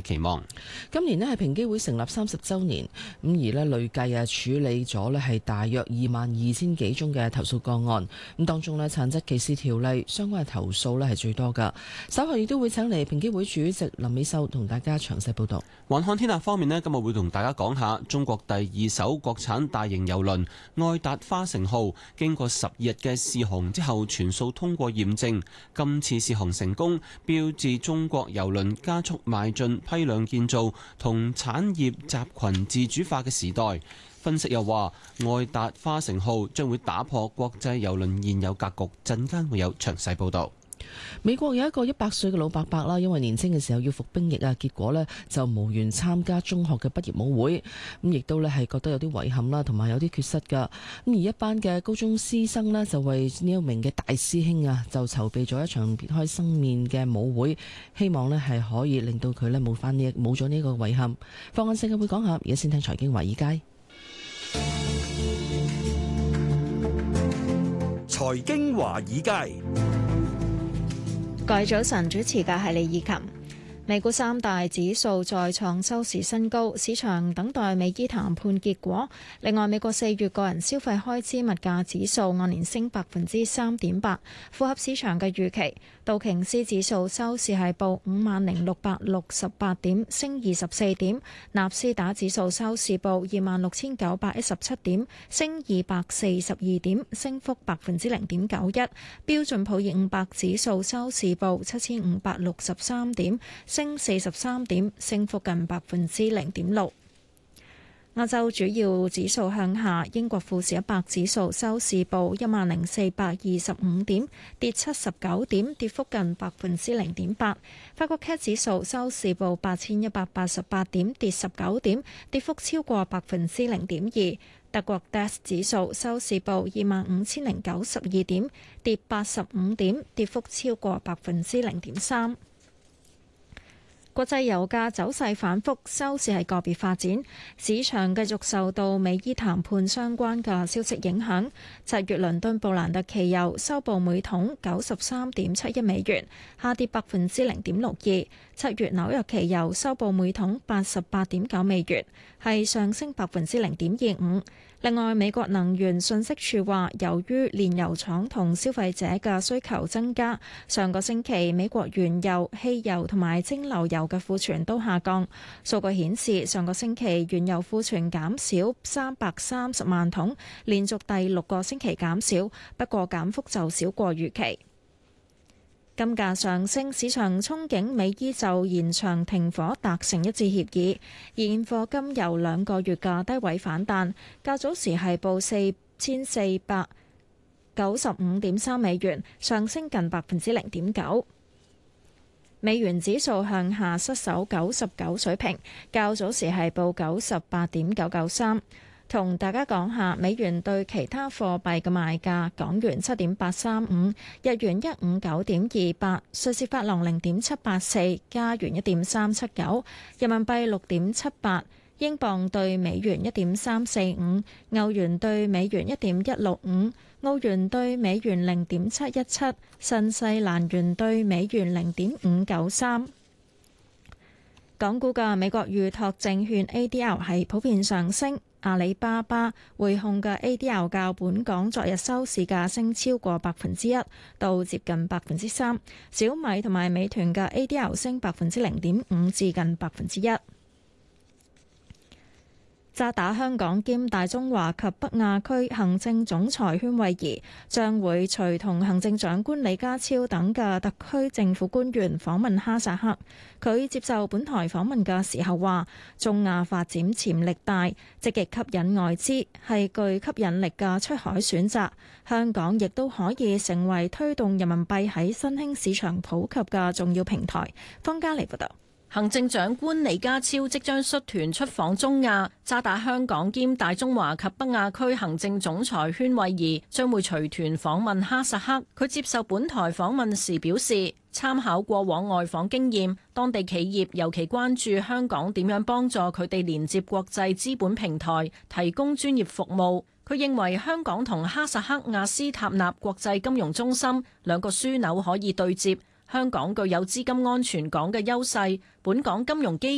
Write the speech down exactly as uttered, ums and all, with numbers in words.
期望。 今年咧係平機會成立三十週年，咁而咧累計啊處理咗咧係大約二萬二千幾宗嘅投訴個案，咁當中咧殘疾歧視條例相關嘅投訴咧係最多㗎。稍後亦都會請嚟平機會主席林美秀同大家詳細報導。 環看天下方面咧，今日會同大家講下中國第二艘國產大型郵輪愛達花城號經過十二日嘅試航之後，全數通過驗證。今次試航成功，標誌中國郵輪加速邁進批量建造同產業集群自主化嘅時代。分析又話，愛達花城號將會打破國際郵輪現有格局。陣間會有詳細報導。 美國有一個一百歲嘅老伯伯啦，因為年輕嘅時候要服兵役啊，結果呢就無緣參加中學嘅畢業舞會，咁亦都咧係覺得有啲遺憾啦，同埋有啲缺失噶。咁而一班嘅高中師生呢，就為呢一名嘅大師兄啊，就籌備咗一場別開生面嘅舞會，希望呢係可以令到佢呢冇翻呢冇咗呢個遺憾。放眼世界會講下，而家先聽財經華爾街。 財經華爾街。 各位早晨，主持嘅係李以琴。美股三大指數再創收市新高，市場等待美伊談判結果。另外，美國四月個人消費開支物價指數按年升百分之三點八，符合市場嘅預期。道瓊斯指數收市係報五萬零六百六十八點，升二十四點；納斯達指數收市報二萬六千九百一十七點，升二百四十二點，升幅百分之零點九一。標準普爾五百指數收市報七千五百六十三點，升四十三點，升幅近百分之零點六。亞洲主要指數向下，英國富時一百指數收市報一萬零四百二十五點，跌七十九點，跌幅近百分之零點八。法國 C A C 指數收市報八千一百八十八點，跌十九點，跌幅超過百分之零點二。德國 D A X 指數收市報二萬五千零九十二點，跌八十五點，跌幅超過百分之零點三。國際油價走勢反覆，收市係個別發展，市場繼續受到美伊談判相關嘅消息影響。七月倫敦布蘭特期油收報每桶九十三點七一美元，下跌百分之零點六二。七月紐約期油收報每桶八十八點九美元，係上升百分之零點二五。另外，美國能源信息署話，由於煉油廠同消費者嘅需求增加，上個星期美國原油、汽油同埋蒸餾油嘅庫存都下降。數據顯示，上個星期原油庫存減少三百三十萬桶，連續第六個星期減少，不過減幅就少過預期。金價上升，市場憧憬美伊就延長停火達成一致協議，現貨金由兩個月嘅低位反彈，較早時係報四千四百九十五點三美元，上升近百分之零點九。美元指數向下失守九十九水平，較早時係報九十八點九九三。同大家講下美元對其他貨幣嘅賣價：港元七點八三五，日元一五九點二八，瑞士法郎零點七八四，加元一點三七九，人民幣六點七八，英鎊對美元一點三四五，歐元對美元一點一六五，澳元對美元零點七一七，新西蘭元對美元零點五九三。港股嘅美國預託證券 A D R 係普遍上升。阿里巴巴、匯控嘅 A D R 較本港昨日收市價升超過百分之一，到接近百分之三。小米同埋美團嘅 A D R 升百分之零點五至近百分之一。渣打香港兼大中華及北亞區行政總裁禤惠儀將會隨同行政長官李家超等嘅特區政府官員訪問哈薩克。佢接受本台訪問嘅時候話，中亞發展潛力大，積極吸引外資，係具吸引力嘅出海選擇。香港亦都可以成為推動人民幣喺新興市場普及嘅重要平台。方嘉莉報道。 行政長官李家超即將率團出訪中亞，渣打香港兼大中華及北亞區行政總裁禤惠儀將會隨團訪問哈薩克。佢接受本台訪問時表示，參考過往外訪經驗，當地企業尤其關注香港點樣幫助佢哋連接國際資本平台，提供專業服務。佢認為香港同哈薩克亞斯塔納國際金融中心兩個樞紐可以對接。香港具有資金安全港嘅優勢，本港金融機